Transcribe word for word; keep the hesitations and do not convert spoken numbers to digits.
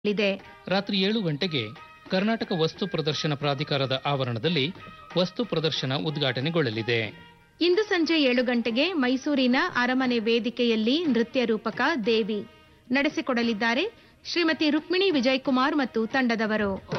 ರಾತ್ರಿ ಏಳು ಗಂಟೆಗೆ ಕರ್ನಾಟಕ ವಸ್ತು ಪ್ರದರ್ಶನ ಪ್ರಾಧಿಕಾರದ ಆವರಣದಲ್ಲಿ ವಸ್ತು ಪ್ರದರ್ಶನ ಉದ್ಘಾಟನೆಗೊಳ್ಳಲಿದೆ. ಇಂದು ಸಂಜೆ ಏಳು ಗಂಟೆಗೆ ಮೈಸೂರಿನ ಅರಮನೆ ವೇದಿಕೆಯಲ್ಲಿ ನೃತ್ಯ ರೂಪಕ ದೇವಿ ನಡೆಸಿಕೊಡಲಿದ್ದಾರೆ ಶ್ರೀಮತಿ ರುಕ್ಮಿಣಿ ವಿಜಯಕುಮಾರ್ ಮತ್ತು ತಂಡದವರು.